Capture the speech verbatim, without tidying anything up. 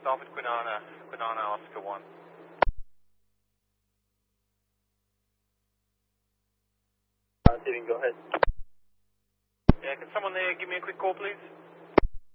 Alpha Quinana, Quinana Oscar one. Uh, Steven, go ahead. Yeah, can someone there give me a quick call, please?